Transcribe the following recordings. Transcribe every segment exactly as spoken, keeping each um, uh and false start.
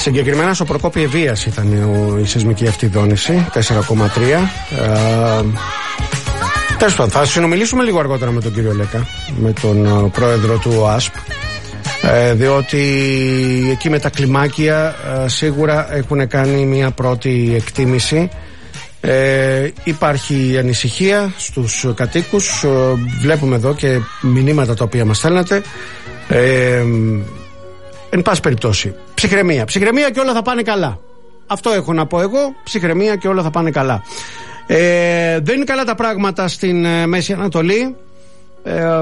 Συγκεκριμένα στο Προκόπη-Ευβοίας ήταν η σεισμική αυτή δόνηση, τέσσερα κόμμα τρία. Ε, Τέλος πάντων, θα συνομιλήσουμε λίγο αργότερα με τον κύριο Λέκα, με τον πρόεδρο του ΟΑΣΠ, ε, διότι εκεί με τα κλιμάκια ε, σίγουρα έχουν κάνει μια πρώτη εκτίμηση. Ε, υπάρχει ανησυχία στους κατοίκους, ε, βλέπουμε εδώ και μηνύματα τα οποία μας στέλνετε. ε, Εν πάση περιπτώσει, ψυχραιμία, ψυχραιμία και όλα θα πάνε καλά. Αυτό έχω να πω εγώ, ψυχραιμία και όλα θα πάνε καλά. ε, Δεν είναι καλά τα πράγματα στην ε, Μέση Ανατολή. ε, ε,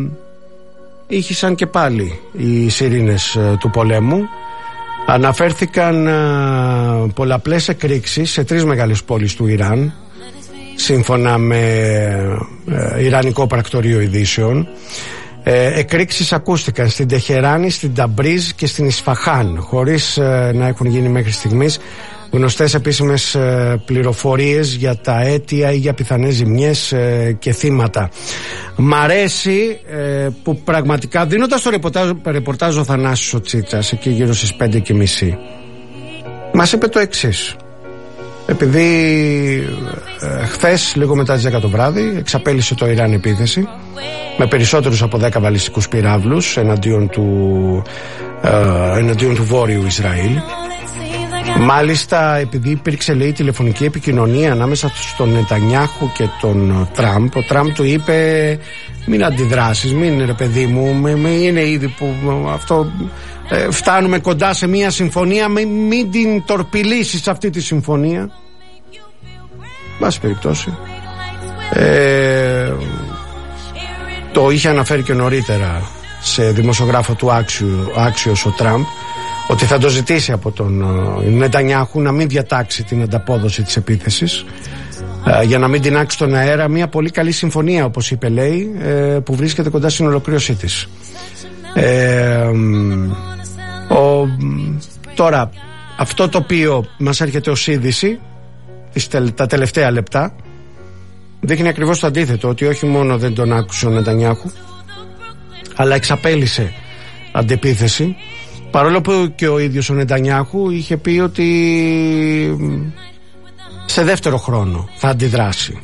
Ήχησαν και πάλι οι σιρήνες ε, του πολέμου. Αναφέρθηκαν ε, πολλαπλές εκρήξεις σε τρεις μεγάλες πόλεις του Ιράν, σύμφωνα με ε, Ιρανικό Πρακτορείο Ειδήσεων. Ε, εκρήξεις ακούστηκαν στην Τεχεράνη, στην Ταμπρίζ και στην Ισφαχάν, χωρίς ε, να έχουν γίνει μέχρι στιγμής γνωστές επίσημες ε, πληροφορίες για τα αίτια ή για πιθανές ζημιές ε, και θύματα. Μ' αρέσει ε, που πραγματικά, δίνοντας το ρεπορτάζ, ρεπορτάζ ο Θανάσης ο Τσίτσας εκεί γύρω στις πέντε και μισή, μας είπε το εξής. Επειδή ε, χθες λίγο μετά τις δέκα το βράδυ εξαπέλυσε το Ιράν επίθεση με περισσότερους από δέκα βαλιστικούς πυράβλους εναντίον του, ε, εναντίον του Βόρειου Ισραήλ. Μάλιστα, επειδή υπήρξε, λέει, τηλεφωνική επικοινωνία ανάμεσα στον Νετανιάχου και τον Τραμπ, ο Τραμπ του είπε μην αντιδράσεις, μην, ρε παιδί μου, με, με, είναι ήδη που αυτό, ε, φτάνουμε κοντά σε μια συμφωνία, μην, μην την τορπιλήσεις αυτή τη συμφωνία. Βάση περιπτώσει, ε, το είχε αναφέρει και νωρίτερα σε δημοσιογράφο του Άξιο, Άξιος ο Τραμπ, ότι θα το ζητήσει από τον Νετανιάχου να μην διατάξει την ανταπόδοση της επίθεσης, ε, για να μην την άξει στον αέρα μια πολύ καλή συμφωνία, όπως είπε, λέει, ε, που βρίσκεται κοντά στην ολοκλήρωσή της. Ε, ο, τώρα, αυτό το οποίο μας έρχεται ως είδηση τα τελευταία λεπτά δείχνει ακριβώς το αντίθετο, ότι όχι μόνο δεν τον άκουσε ο Νετανιάχου, αλλά εξαπέλυσε αντεπίθεση, παρόλο που και ο ίδιος ο Νετανιάχου είχε πει ότι σε δεύτερο χρόνο θα αντιδράσει.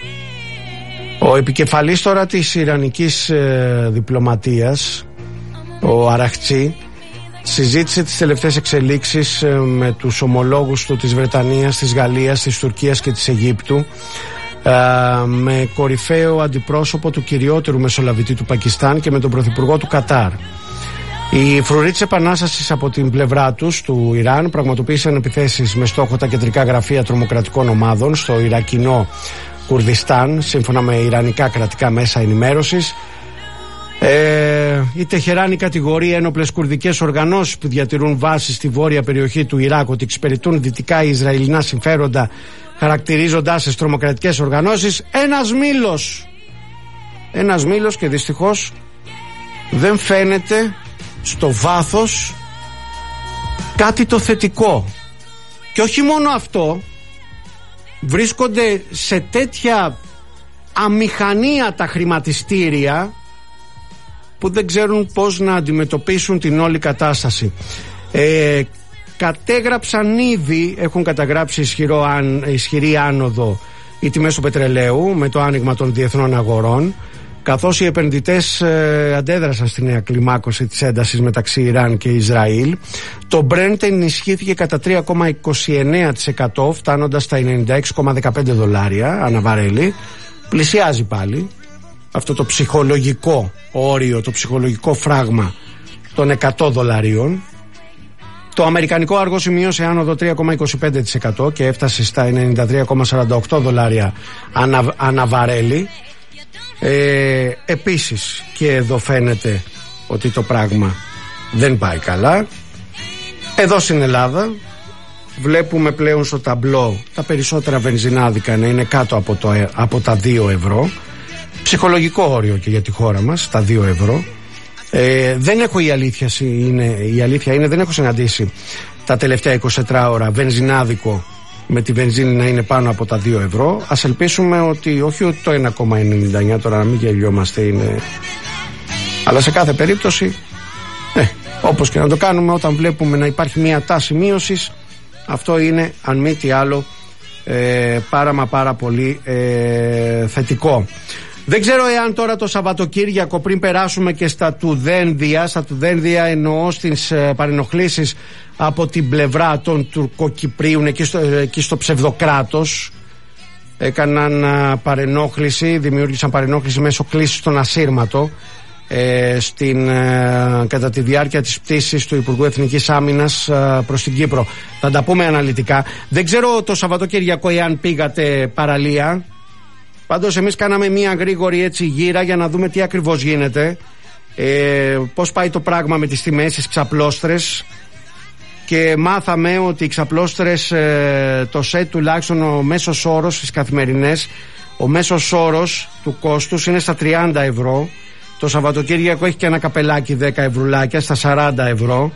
Ο επικεφαλής τώρα της Ιρανικής ε, διπλωματίας, ο Αραχτσί, συζήτησε τις τελευταίες εξελίξεις ε, με τους ομολόγους του της Βρετανίας, της Γαλλίας, της Τουρκίας και της Αιγύπτου, ε, με κορυφαίο αντιπρόσωπο του κυριότερου μεσολαβητή του Πακιστάν και με τον πρωθυπουργό του Κατάρ. Οι φρουροί της επανάστασης από την πλευρά τους του Ιράν πραγματοποίησαν επιθέσεις με στόχο τα κεντρικά γραφεία τρομοκρατικών ομάδων στο Ιρακινό Κουρδιστάν, σύμφωνα με ιρανικά κρατικά μέσα ενημέρωσης. Ε, η Τεχεράνη κατηγορεί ένοπλες κουρδικές οργανώσεις που διατηρούν βάσεις στη βόρεια περιοχή του Ιράκ ότι εξυπηρετούν δυτικά Ισραηλινά συμφέροντα, χαρακτηρίζοντάς τις τρομοκρατικές οργανώσεις. Ένας μήλος Ένας μήλος και δυστυχώς δεν φαίνεται στο βάθος κάτι το θετικό. Και όχι μόνο αυτό, βρίσκονται σε τέτοια αμηχανία τα χρηματιστήρια που δεν ξέρουν πώς να αντιμετωπίσουν την όλη κατάσταση. Ε, κατέγραψαν ήδη, έχουν καταγράψει ισχυρό, ισχυρή άνοδο οι τιμές του πετρελαίου με το άνοιγμα των διεθνών αγορών, καθώς οι επενδυτές ε, αντέδρασαν στη νέα κλιμάκωση της έντασης μεταξύ Ιράν και Ισραήλ. Το Brent ενισχύθηκε κατά τρία κόμμα είκοσι εννέα τοις εκατό, φτάνοντας στα ενενήντα έξι κόμμα δεκαπέντε δολάρια ανά βαρέλι. Πλησιάζει πάλι αυτό το ψυχολογικό όριο, το ψυχολογικό φράγμα των εκατό δολαρίων. Το αμερικανικό αργό σημείωσε άνοδο τρία κόμμα είκοσι πέντε τοις εκατό και έφτασε στα ενενήντα τρία κόμμα σαράντα οκτώ δολάρια ανά, ανά βαρέλι. Ε, επίσης και εδώ φαίνεται ότι το πράγμα δεν πάει καλά. Εδώ στην Ελλάδα βλέπουμε πλέον στο ταμπλό τα περισσότερα βενζινάδικα να είναι κάτω από, το, από τα δύο ευρώ. Ψυχολογικό όριο και για τη χώρα μας, τα δύο ευρώ. Ε, δεν έχω η αλήθεια, είναι, η αλήθεια είναι δεν έχω συναντήσει τα τελευταία εικοσιτετρά ώρα βενζινάδικο με τη βενζίνη να είναι πάνω από τα δύο ευρώ. Ας ελπίσουμε ότι όχι ότι το ένα κόμμα ενενήντα εννιά, τώρα να μην γελιόμαστε, είναι, αλλά σε κάθε περίπτωση ε, Όπως και να το κάνουμε, όταν βλέπουμε να υπάρχει μια τάση μείωσης, αυτό είναι αν μη τι άλλο ε, πάρα μα πάρα πολύ ε, θετικό. Δεν ξέρω εάν τώρα το Σαββατοκύριακο, πριν περάσουμε και στα του Δένδια, στα του Δένδια εννοώ στις ε, παρενοχλήσεις από την πλευρά των Τουρκοκυπρίων εκεί στο, εκεί στο ψευδοκράτος, έκαναν ε, παρενόχληση, δημιούργησαν παρενόχληση μέσω κλήσης στον ασύρματο ε, στην, ε, κατά τη διάρκεια της πτήσης του Υπουργού Εθνικής Άμυνας ε, προς την Κύπρο. Θα τα πούμε αναλυτικά. Δεν ξέρω το Σαββατοκύριακο εάν πήγατε παραλία. Πάντως εμείς κάναμε μια γρήγορη έτσι γύρα για να δούμε τι ακριβώς γίνεται, ε, πώς πάει το πράγμα με τις τιμές, τις ξαπλώστρες, και μάθαμε ότι οι ξαπλώστρες, ε, το σετ τουλάχιστον ο μέσος όρος στις καθημερινές, ο μέσος όρος του κόστους είναι στα τριάντα ευρώ. Το Σαββατοκύριακο έχει και ένα καπελάκι δέκα ευρουλάκια στα σαράντα ευρώ.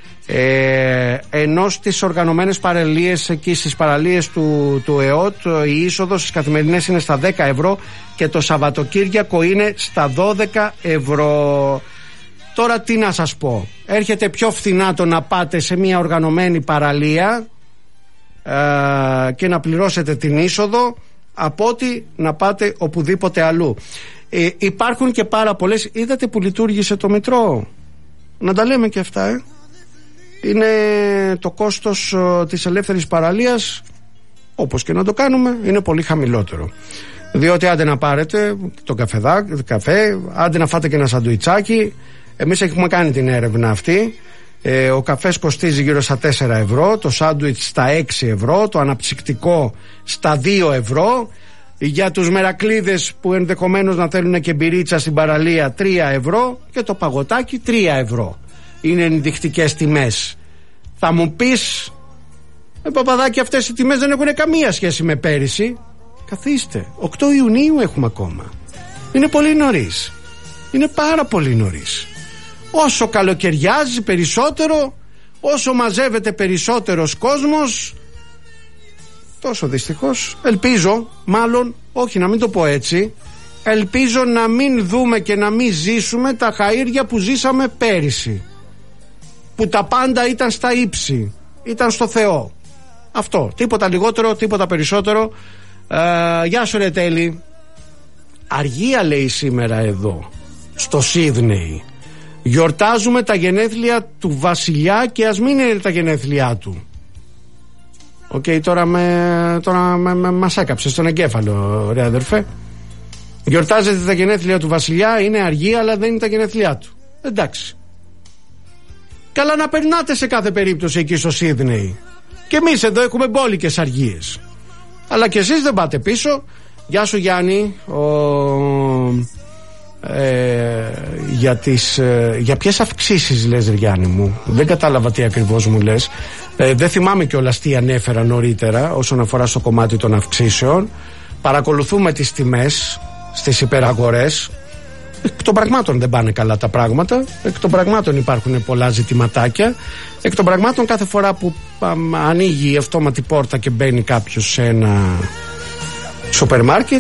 Ε, ενώ στις οργανωμένες παραλίες, εκεί στις παραλίες του, του ΕΟΤ, η είσοδος στις καθημερινές είναι στα δέκα ευρώ και το Σαββατοκύριακο είναι στα δώδεκα ευρώ. Τώρα τι να σας πω, έρχεται πιο φθηνά το να πάτε σε μια οργανωμένη παραλία ε, και να πληρώσετε την είσοδο από ότι να πάτε οπουδήποτε αλλού. ε, Υπάρχουν και πάρα πολλές. Είδατε που λειτουργήσε το μετρό? Να τα λέμε και αυτά, ε είναι το κόστος uh, της ελεύθερης παραλίας, όπως και να το κάνουμε, είναι πολύ χαμηλότερο. Διότι άντε να πάρετε το καφεδά, καφέ, άντε να φάτε και ένα σαντουιτσάκι. Εμείς έχουμε κάνει την έρευνα αυτή. ε, Ο καφές κοστίζει γύρω στα τέσσερα ευρώ, το σάντουιτς στα έξι ευρώ, το αναψυκτικό στα δύο ευρώ. Για τους μερακλείδες που ενδεχομένως να θέλουν και μπυρίτσα στην παραλία, τρία ευρώ, και το παγωτάκι τρία ευρώ. Είναι ενδεικτικές τιμές. Θα μου πεις, ε, παπαδάκι, αυτές οι τιμές δεν έχουν καμία σχέση με πέρυσι. Καθίστε, οκτώ Ιουνίου έχουμε ακόμα. Είναι πολύ νωρίς. Είναι πάρα πολύ νωρίς. Όσο καλοκαιριάζει περισσότερο, όσο μαζεύεται περισσότερος κόσμος, τόσο δυστυχώς, ελπίζω, μάλλον, όχι να μην το πω έτσι, ελπίζω να μην δούμε και να μην ζήσουμε τα χαΐρια που ζήσαμε πέρυσι, που τα πάντα ήταν στα ύψη, ήταν στο Θεό. Αυτό, τίποτα λιγότερο, τίποτα περισσότερο. ε, Γεια σου ρε Τέλη. Αργία λέει σήμερα εδώ στο Σίδνεϊ. Γιορτάζουμε τα γενέθλια του βασιλιά και ας μην είναι τα γενέθλιά του. Οκ, okay, τώρα, με, τώρα με, με, μας έκαψε στον εγκέφαλο ρε αδερφέ. Γιορτάζετε τα γενέθλια του βασιλιά, είναι αργία αλλά δεν είναι τα γενέθλιά του. Εντάξει. Καλά να περνάτε σε κάθε περίπτωση εκεί στο Σίδνεϊ. Και εμείς εδώ έχουμε μπόλικες αργίες. Αλλά και εσείς δεν πάτε πίσω. Γεια σου Γιάννη. Ο, ε, για, τις, ε, για ποιες αυξήσεις λες ρε Γιάννη μου? Δεν κατάλαβα τι ακριβώς μου λες. ε, Δεν θυμάμαι κιόλας τι ανέφερα νωρίτερα όσον αφορά στο κομμάτι των αυξήσεων. Παρακολουθούμε τις τιμές στις υπεραγορές. Εκ των πραγμάτων δεν πάνε καλά τα πράγματα. Εκ των πραγμάτων υπάρχουν πολλά ζητηματάκια. Εκ των πραγμάτων κάθε φορά που α, ανοίγει η αυτόματη πόρτα και μπαίνει κάποιος σε ένα σούπερ μάρκετ,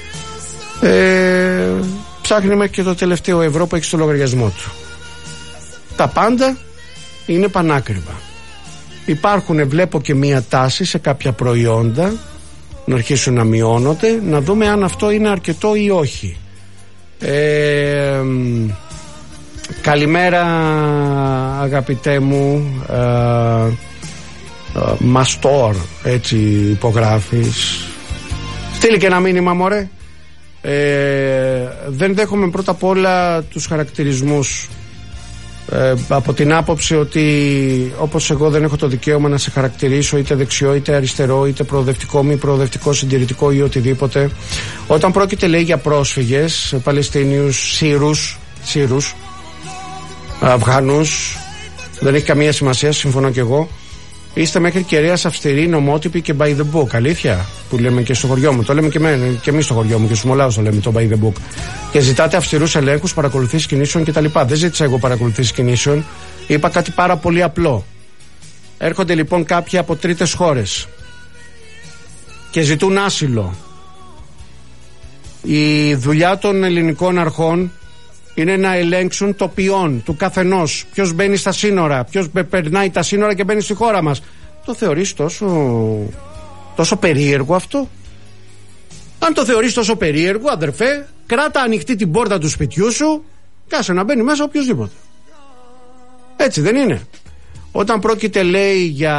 ε, ψάχνει μέχρι και το τελευταίο ευρώ που έχει στο λογαριασμό του. Τα πάντα είναι πανάκριβα. Υπάρχουν, βλέπω και μία τάση σε κάποια προϊόντα να αρχίσουν να μειώνονται. Να δούμε αν αυτό είναι αρκετό ή όχι. Ε, καλημέρα αγαπητέ μου. ε, ε, Μαστόρ, έτσι υπογράφεις. Στείλει και ένα μήνυμα μωρέ. ε, Δεν δέχομαι πρώτα απ' όλα τους χαρακτηρισμούς, ε, από την άποψη ότι όπως εγώ δεν έχω το δικαίωμα να σε χαρακτηρίσω είτε δεξιό είτε αριστερό είτε προοδευτικό μη προοδευτικό συντηρητικό ή οτιδήποτε. Όταν πρόκειται λέει για πρόσφυγες, Παλαιστίνιους, Σύρους, Σύρους Αφγανούς, δεν έχει καμία σημασία, συμφωνώ και εγώ. Είστε μέχρι κεραίας αυστηροί, νομότυποι και by the book. Αλήθεια, που λέμε και στο χωριό μου. Το λέμε και, με, και εμείς στο χωριό μου και στους Μολάους το λέμε το by the book. Και ζητάτε αυστηρούς ελέγχους, παρακολουθήσεις κινήσεων κτλ. Δεν ζήτησα εγώ παρακολουθήσεις κινήσεων. Είπα κάτι πάρα πολύ απλό. Έρχονται λοιπόν κάποιοι από τρίτες χώρες και ζητούν άσυλο. Η δουλειά των ελληνικών αρχών είναι να ελέγξουν το ποιόν του καθενός, ποιος μπαίνει στα σύνορα, ποιος περνάει τα σύνορα και μπαίνει στη χώρα μας. Το θεωρείς τόσο, τόσο περίεργο αυτό? Αν το θεωρείς τόσο περίεργο, αδερφέ, κράτα ανοιχτή την πόρτα του σπιτιού σου, κάσε να μπαίνει μέσα οποιοσδήποτε. Έτσι δεν είναι? Όταν πρόκειται, λέει, για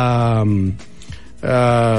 ε,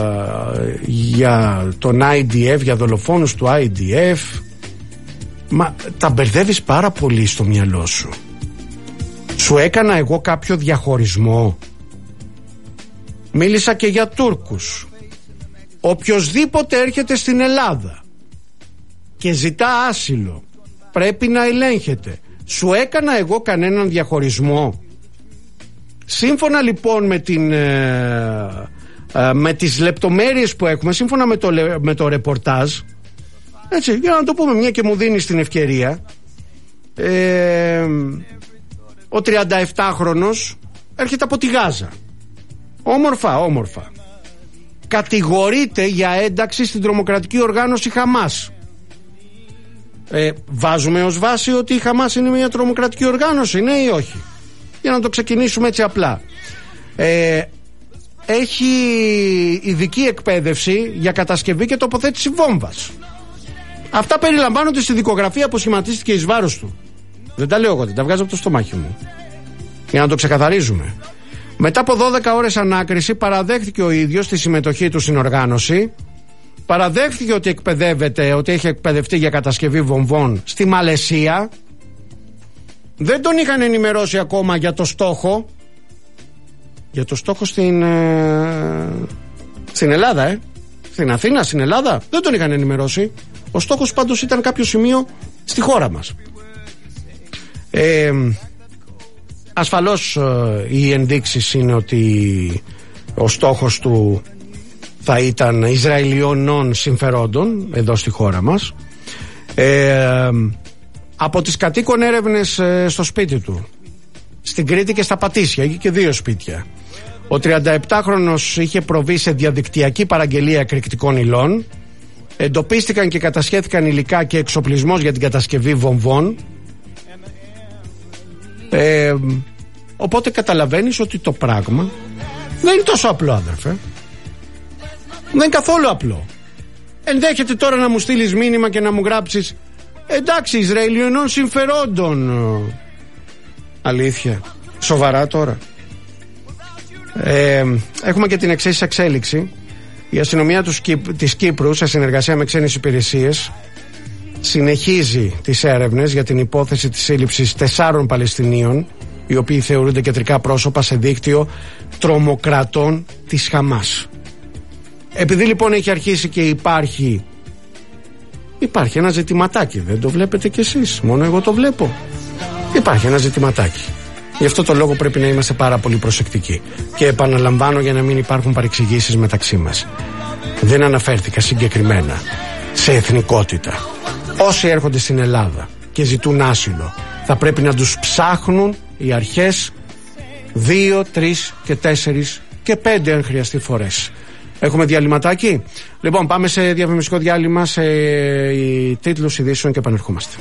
για τον άι ντι εφ, για δολοφόνους του άι ντι εφ, μα τα μπερδεύεις πάρα πολύ στο μυαλό σου. Σου έκανα εγώ κάποιο διαχωρισμό? Μίλησα και για Τούρκους. Οποιοσδήποτε έρχεται στην Ελλάδα και ζητά άσυλο πρέπει να ελέγχεται. Σου έκανα εγώ κανέναν διαχωρισμό? Σύμφωνα λοιπόν με, την, ε, ε, με τις λεπτομέρειες που έχουμε, σύμφωνα με το, με το ρεπορτάζ, έτσι, για να το πούμε μια και μου δίνει την ευκαιρία, ε, ο τριανταεπτάχρονος έρχεται από τη Γάζα, όμορφα όμορφα, κατηγορείται για ένταξη στην τρομοκρατική οργάνωση Χαμάς. ε, Βάζουμε ως βάση ότι η Χαμάς είναι μια τρομοκρατική οργάνωση, ναι ή όχι? Για να το ξεκινήσουμε έτσι απλά. ε, Έχει ειδική εκπαίδευση για κατασκευή και τοποθέτηση βόμβας. Αυτά περιλαμβάνονται στη δικογραφία που σχηματίστηκε εις βάρος του. Δεν τα λέω εγώ, δεν τα βγάζω από το στομάχι μου. Για να το ξεκαθαρίζουμε. Μετά από δώδεκα ώρες ανάκριση παραδέχθηκε ο ίδιος τη συμμετοχή του στην οργάνωση. Παραδέχθηκε ότι εκπαιδεύεται, ότι έχει εκπαιδευτεί για κατασκευή βομβών στη Μαλαισία. Δεν τον είχαν ενημερώσει ακόμα για το στόχο. Για το στόχο στην ε, στην Ελλάδα, ε. Στην Αθήνα, στην Ελλάδα. Δεν τον είχαν ενημερώσει. Ο στόχος πάντως ήταν κάποιο σημείο στη χώρα μας. Ε, ασφαλώς ε, οι ενδείξεις είναι ότι ο στόχος του θα ήταν Ισραηλιών συμφερόντων εδώ στη χώρα μας. Ε, από τις κατοίκων έρευνες ε, στο σπίτι του, στην Κρήτη και στα Πατήσια, εκεί και δύο σπίτια, ο τριανταεπτάχρονος είχε προβεί σε διαδικτυακή παραγγελία εκρηκτικών υλών. Εντοπίστηκαν και κατασχέθηκαν υλικά και εξοπλισμός για την κατασκευή βομβών. ε, Οπότε καταλαβαίνεις ότι το πράγμα δεν είναι τόσο απλό, αδερφέ. Δεν είναι καθόλου απλό. Ενδέχεται τώρα να μου στείλεις μήνυμα και να μου γράψεις εντάξει, Ισραηλινών συμφερόντων. Αλήθεια? Σοβαρά τώρα? ε, Έχουμε και την εξής εξέλιξη. Η αστυνομία της Κύπρου, σε συνεργασία με ξένες υπηρεσίες, συνεχίζει τις έρευνες για την υπόθεση της σύλληψης τεσσάρων Παλαιστινίων, οι οποίοι θεωρούνται κεντρικά πρόσωπα σε δίκτυο τρομοκρατών της Χαμάς. Επειδή λοιπόν έχει αρχίσει και υπάρχει υπάρχει ένα ζητηματάκι, δεν το βλέπετε κι εσείς, μόνο εγώ το βλέπω. Υπάρχει ένα ζητηματάκι. Γι' αυτό το λόγο πρέπει να είμαστε πάρα πολύ προσεκτικοί. Και επαναλαμβάνω, για να μην υπάρχουν παρεξηγήσεις μεταξύ μας, δεν αναφέρθηκα συγκεκριμένα σε εθνικότητα. Όσοι έρχονται στην Ελλάδα και ζητούν άσυλο, θα πρέπει να τους ψάχνουν οι αρχές δύο, τρεις και τέσσερις και πέντε αν χρειαστεί φορές. Έχουμε διαλυματάκι. Λοιπόν, πάμε σε διαφημιστικό διάλειμμα, σε τίτλους ειδήσεων και επανερχόμαστε.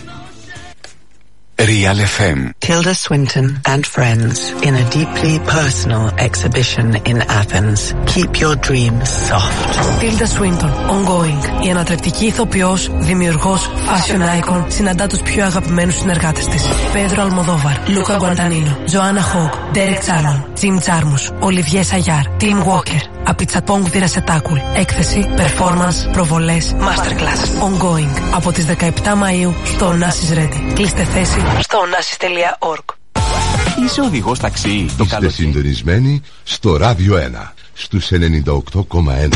Real εφ εμ. Tilda Swinton and friends in a deeply personal exhibition in Athens. Keep your dreams soft. Tilda Swinton, ongoing. Η ανατρεπτική ηθοποιός, δημιουργός, fashion icon, συναντά τους πιο αγαπημένους συνεργάτες της. Πέντρο Αλμοδόβαρ, Λούκα Γκουαντανίνο, Ζωάννα Χόγκ, Ντέρεκ Τσάρμον, Τζιμ Τζάρμους, Ολιβιέ Σαγιάρ, Τιμ Walker, Απιτσαπόγκ Βιρασετάκουλ. Έκθεση, performance, προβολές, masterclass. Ongoing. Από τις δεκαεπτά Μαΐου στο Onassis Ready. Κλείστε θέση στο onassis τελεία org. Είσαι οδηγός ταξί? Είστε καλώς συντονισμένοι στο Ράδιο ένα, στους ενενήντα οκτώ κόμμα ένα.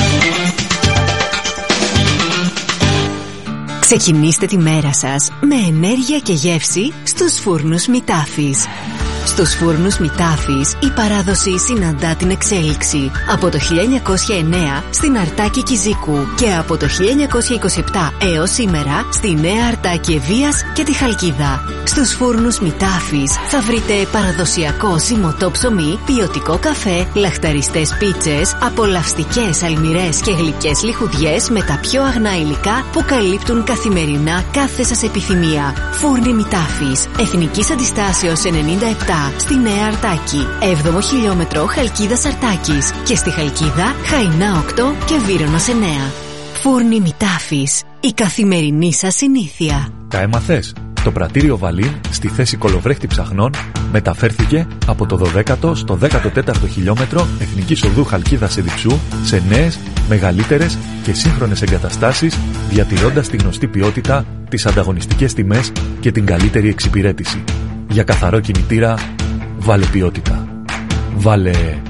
Ξεκινήστε τη μέρα σας με ενέργεια και γεύση στους φούρνους Μητάφης. Στους φούρνους Μητάφης η παράδοση συναντά την εξέλιξη. Από το χίλια εννιακόσια εννέα στην Αρτάκη Κιζίκου και από το χίλια εννιακόσια είκοσι επτά έως σήμερα στη Νέα Αρτάκη Ευβοίας και τη Χαλκίδα. Στους φούρνους Μητάφης θα βρείτε παραδοσιακό ζυμωτό ψωμί, ποιοτικό καφέ, λαχταριστές πίτσες, απολαυστικές αλμυρές και γλυκές λιχουδιές με τα πιο αγνά υλικά που καλύπτουν καθημερινά κάθε σας επιθυμία. Φούρνοι Μητάφης, Εθνικής Αντιστάσεως ενενήντα επτά στη Νέα Αρτάκη, έβδομο χιλιόμετρο Χαλκίδας Αρτάκης και στη Χαλκίδα Χαϊνά οκτώ και Βύρωνας εννέα. Φούρνοι Μητάφης, η καθημερινή σας συνήθεια. Τα έμαθες? Το πρατήριο Βαλίν στη θέση κολοβρέχτη ψαχνών μεταφέρθηκε από το δωδέκατο στο δέκατο τέταρτο χιλιόμετρο Εθνικής Οδού Χαλκίδας Εδιψού σε νέες, μεγαλύτερες και σύγχρονες εγκαταστάσεις, διατηρώντας τη γνωστή ποιότητα, τις ανταγωνιστικές τιμές και την καλύτερη εξυπηρέτηση. Για καθαρό κινητήρα, βάλε ποιότητα. Βάλε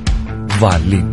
Βαλίν.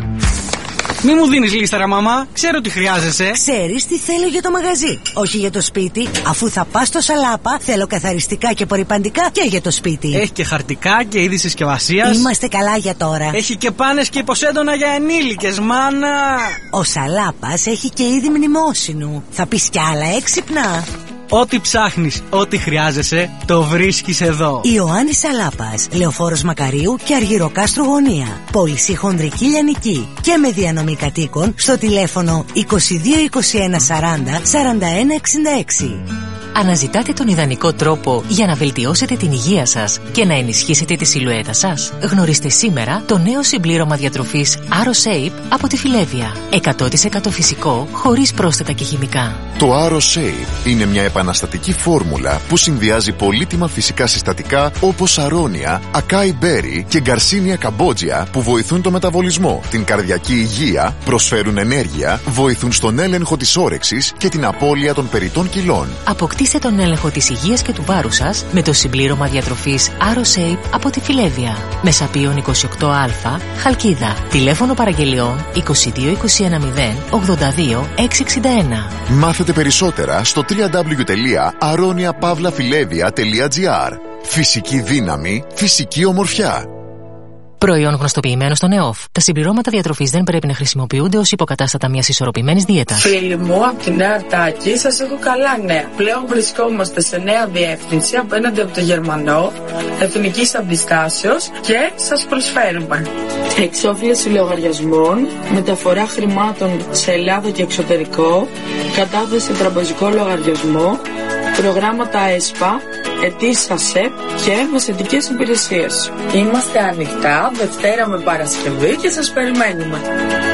Μη μου δίνεις λίστερα, μαμά. Ξέρω τι χρειάζεσαι. Ξέρεις τι θέλω για το μαγαζί, όχι για το σπίτι. Αφού θα πας στο Σαλάπα, θέλω καθαριστικά και απορρυπαντικά και για το σπίτι. Έχει και χαρτικά και είδη συσκευασίας. Είμαστε καλά για τώρα. Έχει και πάνες και υποσέντονα για ενήλικες, μάνα. Ο Σαλάπας έχει και είδη μνημόσυνου. Θα πεις κι άλλα έξυπνα. Ό,τι ψάχνεις, ό,τι χρειάζεσαι, το βρίσκεις εδώ. Ιωάννης Σαλάπας, Λεωφόρος Μακαρίου και Αργυροκάστρου Γωνία. Πώληση χονδρική λιανική και με διανομή κατοίκων στο τηλέφωνο είκοσι δύο είκοσι ένα σαράντα σαράντα ένα εξήντα έξι. Αναζητάτε τον ιδανικό τρόπο για να βελτιώσετε την υγεία σας και να ενισχύσετε τη σιλουέτα σας? Γνωρίστε σήμερα το νέο συμπλήρωμα διατροφής AroShape από τη Φιλέβια. εκατό τοις εκατό φυσικό, χωρίς πρόσθετα και χημικά. Το AroShape είναι μια επαναστατική φόρμουλα που συνδυάζει πολύτιμα φυσικά συστατικά όπως αρώνια, ακάι μπέρι και γκαρσίνια καμπότζια που βοηθούν το μεταβολισμό, την καρδιακή υγεία, προσφέρουν ενέργεια, βοηθούν στον έλεγχο της όρεξης και την απώλεια των περιττών κιλών. Αποκτήστε τον έλεγχο της υγείας και του βάρους σας με το συμπλήρωμα διατροφής AroShape από τη Φιλέβια. Μεσαπίων είκοσι οκτώ α, Χαλκίδα. Τηλέφωνο παραγγελιών είκοσι δύο είκοσι ένα μηδέν ογδόντα δύο εξακόσια εξήντα ένα. Μάθετε περισσότερα στο double-u double-u double-u τελεία aronia pavla filevia τελεία gr. Φυσική δύναμη, φυσική ομορφιά. Προϊόν γνωστοποιημένο στον ΕΟΦ. Τα συμπληρώματα διατροφής δεν πρέπει να χρησιμοποιούνται ως υποκατάστατα μιας ισορροπημένης δίαιτας. Φίλοι μου, από τη Νέα Αρτάκη σας έχω καλά νέα. Πλέον βρισκόμαστε σε νέα διεύθυνση απέναντι από το Γερμανό, Εθνικής Αντιστάσεως και σας προσφέρουμε εξόφληση λογαριασμών, μεταφορά χρημάτων σε Ελλάδα και εξωτερικό, κατάθεση τραπεζικό λογαριασμό, προγράμματα ΕΣΠΑ, αιτήσεις ΑΣΕΠ και μεσαιτικές υπηρεσίες. Είμαστε ανοιχτά Δευτέρα με Παρασκευή και σας περιμένουμε.